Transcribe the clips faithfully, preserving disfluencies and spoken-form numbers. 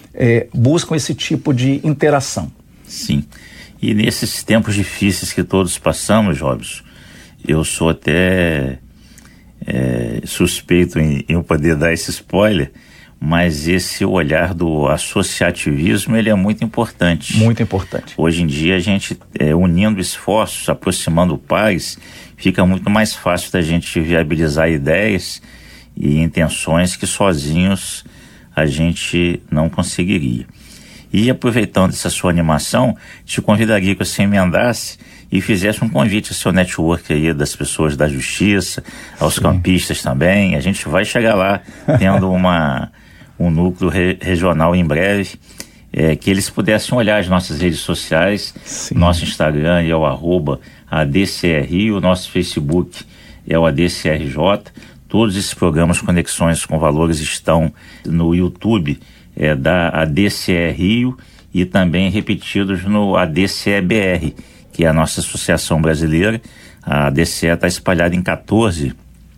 é, buscam esse tipo de interação. Sim, e nesses tempos difíceis que todos passamos, Robson, eu sou até é, suspeito em, em poder dar esse spoiler, mas esse olhar do associativismo, ele é muito importante. Muito importante. Hoje em dia a gente, é, unindo esforços, aproximando pares, fica muito mais fácil da gente viabilizar ideias e intenções que sozinhos a gente não conseguiria. E aproveitando essa sua animação, te convidaria que você emendasse e fizesse um convite ao seu network aí das pessoas da justiça, aos Sim. campistas também. A gente vai chegar lá tendo uma, um núcleo re, regional em breve, é, que eles pudessem olhar as nossas redes sociais. Sim. Nosso Instagram é o arroba A D C R, o nosso Facebook é o A D C R J. Todos esses programas Conexões com Valores estão no YouTube é, da A D C E Rio e também repetidos no A D C E B R, que é a nossa associação brasileira. A A D C E está espalhada em quatorze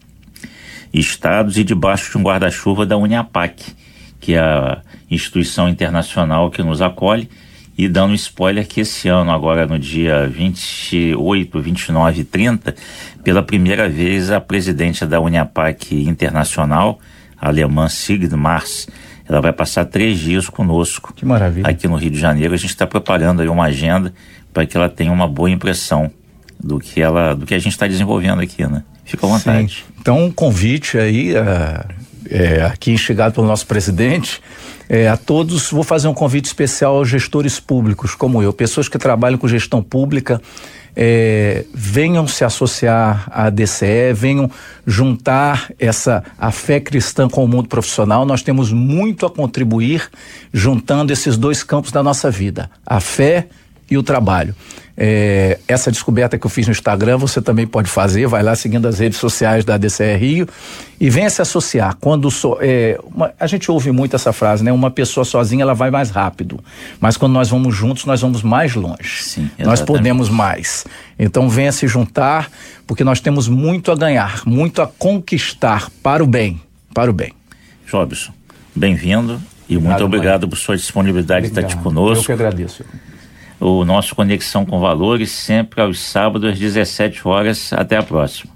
estados e debaixo de um guarda-chuva da Uniapac, que é a instituição internacional que nos acolhe. E dando um spoiler que esse ano, agora no dia vinte e oito, vinte e nove e trinta, pela primeira vez a presidente da Uniapac Internacional, a alemã Sigrid Mars, ela vai passar três dias conosco. Que maravilha. Aqui no Rio de Janeiro. A gente está preparando aí uma agenda para que ela tenha uma boa impressão do que, ela, do que a gente está desenvolvendo aqui, né? Fica à vontade. Sim. Então, um convite aí, uh, é, aqui instigado pelo nosso presidente, é, a todos, vou fazer um convite especial aos gestores públicos, como eu, pessoas que trabalham com gestão pública, é, venham se associar à A D C E, venham juntar essa, a fé cristã com o mundo profissional. Nós temos muito a contribuir juntando esses dois campos da nossa vida, a fé e o trabalho. É, essa descoberta que eu fiz no Instagram, você também pode fazer, vai lá seguindo as redes sociais da A D C E Rio e venha se associar. Quando so, é, uma, a gente ouve muito essa frase, né? Uma pessoa sozinha ela vai mais rápido, mas quando nós vamos juntos nós vamos mais longe. Sim, nós podemos mais. Então venha se juntar, porque nós temos muito a ganhar, muito a conquistar para o bem, para o bem. Robson, bem-vindo e obrigado, muito obrigado mãe. por sua disponibilidade obrigado. de estar aqui conosco. Eu que agradeço. O nosso Conexão com Valores, sempre aos sábados às dezessete horas. Até a próxima.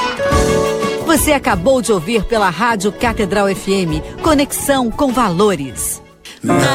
Você acabou de ouvir pela Rádio Catedral F M, Conexão com Valores.